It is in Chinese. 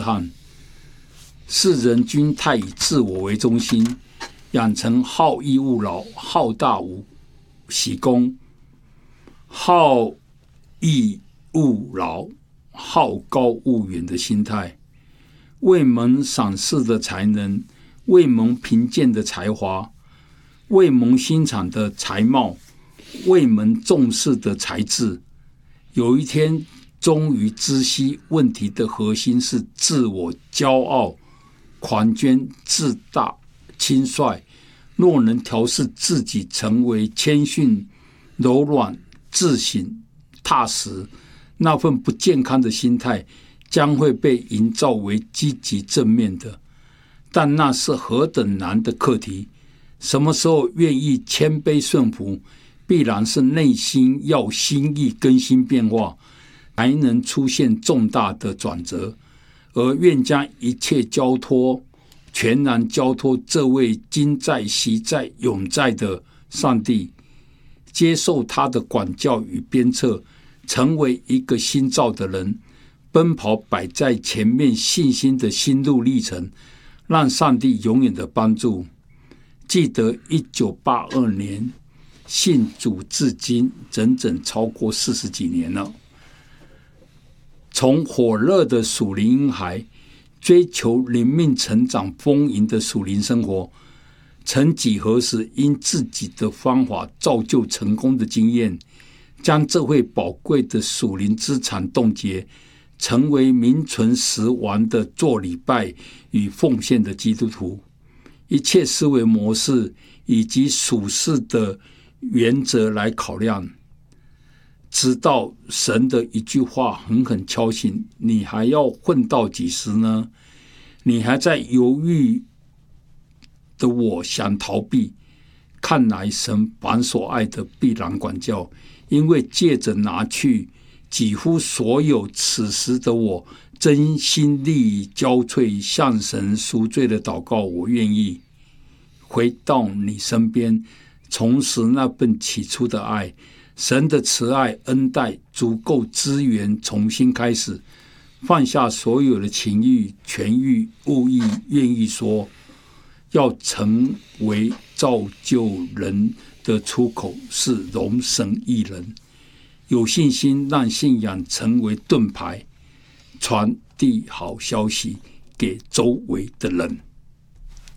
憾。世人均太以自我为中心，养成好逸恶劳、好大喜功、好逸恶劳、好高骛远的心态，未蒙赏识的才能，未蒙贫贱的才华，未蒙欣赏的才貌，未蒙重视的才智。有一天终于知悉问题的核心是自我骄傲、狂狷、自大、轻率。若能调试自己成为谦逊、柔软、自省、踏实，那份不健康的心态将会被营造为积极正面的。但那是何等难的课题！什么时候愿意谦卑顺服，必然是内心要心意更新变化，才能出现重大的转折。而愿将一切交托，全然交托这位今在、昔在、永在的上帝，接受他的管教与鞭策，成为一个新造的人，奔跑摆在前面信心的心路历程，让上帝永远的帮助。记得1982年信主至今整整超过40几年了，从火热的属灵婴孩追求灵命成长丰盈的属灵生活，曾几何时因自己的方法造就成功的经验，将这会宝贵的属灵资产冻结，成为名存实亡的做礼拜与奉献的基督徒。一切思维模式以及属世的原则来考量，直到神的一句话狠狠敲醒：你还要混到几时呢？你还在犹豫的我想逃避，看来神凡所爱的必然管教，因为借着拿去几乎所有，此时的我真心力意交瘁向神赎罪的祷告，我愿意回到你身边，重拾那份起初的爱。神的慈爱恩待足够资源，重新开始，放下所有的情欲、权欲、物欲，愿意说要成为造就人的出口，是容神一人。有信心让信仰成为盾牌，传递好消息给周围的人。